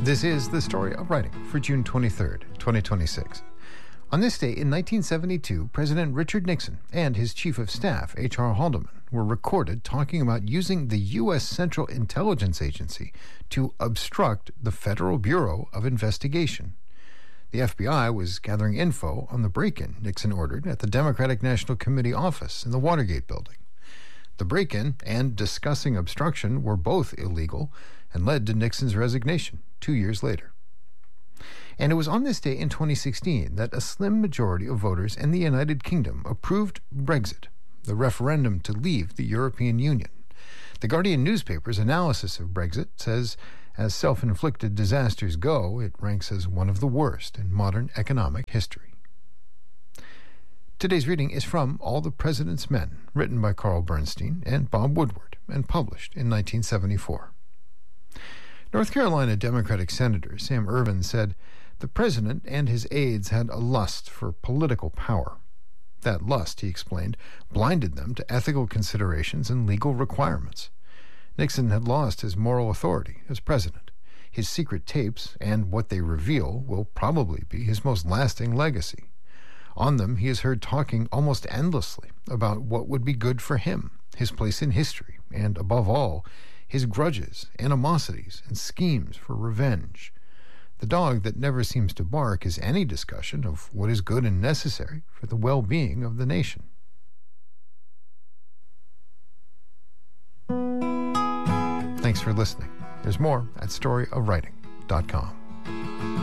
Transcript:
This is the story of writing for June 23rd, 2026. On this day in 1972, President Richard Nixon and his Chief of Staff, H.R. Haldeman, were recorded talking about using the U.S. Central Intelligence Agency to obstruct the Federal Bureau of Investigation. The FBI was gathering info on the break-in Nixon ordered at the Democratic National Committee office in the Watergate building. The break-in and discussing obstruction were both illegal and led to Nixon's resignation 2 years later. And it was on this day in 2016 that a slim majority of voters in the United Kingdom approved Brexit, the referendum to leave the European Union. The Guardian newspaper's analysis of Brexit says, as self-inflicted disasters go, it ranks as one of the worst in modern economic history. Today's reading is from All the President's Men, written by Carl Bernstein and Bob Woodward, and published in 1974. North Carolina Democratic Senator Sam Ervin said, "The president and his aides had a lust for political power. That lust," he explained, "blinded them to ethical considerations and legal requirements. Nixon had lost his moral authority as president. His secret tapes and what they reveal will probably be his most lasting legacy. On them, he is heard talking almost endlessly about what would be good for him, his place in history, and, above all, his grudges, animosities, and schemes for revenge. The dog that never seems to bark is any discussion of what is good and necessary for the well-being of the nation." Thanks for listening. There's more at storyofwriting.com.